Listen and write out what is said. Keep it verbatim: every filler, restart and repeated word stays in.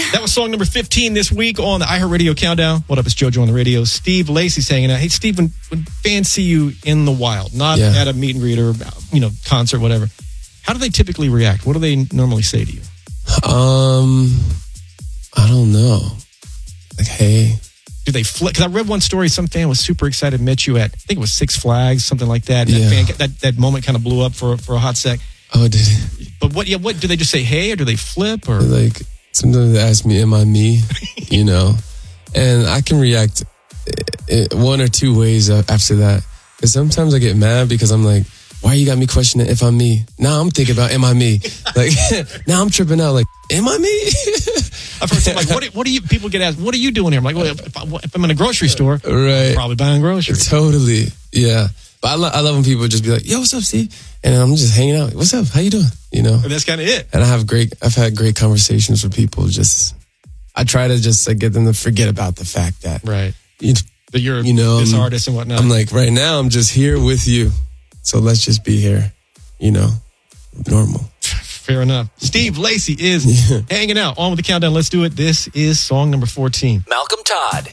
That was song number fifteen this week on the iHeartRadio Countdown. What up, it's JoJo on the radio. Steve Lacy's hanging out. Hey, Steve, when, when fans see you in the wild, not Yeah. at a meet and greet or, you know, concert, whatever, how do they typically react? What do they normally say to you? Um, I don't know. Like, hey. Do they flip? Because I read one story, some fan was super excited, met you at, I think it was Six Flags, something like that. And Yeah. that, fan, that, that moment kind of blew up for, for a hot sec. Oh, did it? But what, yeah, what, do they just say, hey, or do they flip? Or Like, sometimes they ask me, am I me? You know? And I can react i- i- one or two ways after that. Because sometimes I get mad because I'm like, why you got me questioning if I'm me? Now I'm thinking about, am I me? Like, now I'm tripping out like, am I me? I've heard something like, what do, what do you, people get asked, what are you doing here? I'm like, well, if, I, if I'm in a grocery store, Right. I'm probably buying groceries. Totally. Yeah. But I, lo- I love when people just be like, yo, what's up, Steve? And I'm just hanging out. What's up? How you doing? You know? And that's kind of it. And I have great, I've had great conversations with people. Just, I try to just like, get them to forget about the fact that, Right. you, That you're you know, this I'm- artist and whatnot. I'm like, right now, I'm just here with you. So let's just be here, you know, normal. Fair enough. Steve Lacy is Yeah. hanging out on with the countdown. Let's do it. This is song number fourteen. Malcolm Todd